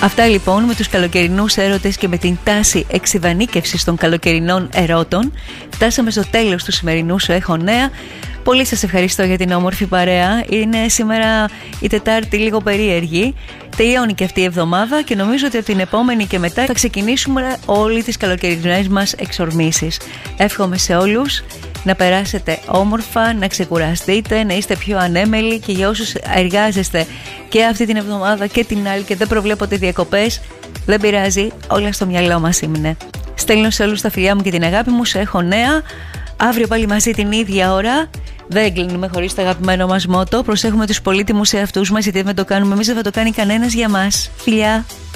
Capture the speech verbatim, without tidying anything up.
Αυτά λοιπόν με τους καλοκαιρινούς έρωτες και με την τάση εξειδανίκευσης των καλοκαιρινών ερώτων. Φτάσαμε στο τέλος του σημερινού Σου Έχω Νέα. Πολύ σας ευχαριστώ για την όμορφη παρέα. Είναι σήμερα η Τετάρτη λίγο περίεργη. Τελειώνει και αυτή η εβδομάδα και νομίζω ότι από την επόμενη και μετά θα ξεκινήσουμε όλοι τις καλοκαιρινές μας εξορμήσεις. Εύχομαι σε όλους να περάσετε όμορφα, να ξεκουραστείτε, να είστε πιο ανέμελοι, και για όσους εργάζεστε και αυτή την εβδομάδα και την άλλη και δεν προβλέπετε διακοπές, δεν πειράζει, όλα στο μυαλό μας είναι. Στέλνω σε όλους τα φιλιά μου και την αγάπη μου. Σου έχω νέα. Αύριο πάλι μαζί την ίδια ώρα. Δεν κλείνουμε χωρίς το αγαπημένο μας μότο. Προσέχουμε τους πολύτιμους εαυτούς μας, γιατί δεν το κάνουμε εμείς, δεν θα το κάνει κανένας για μας. Φιλιά!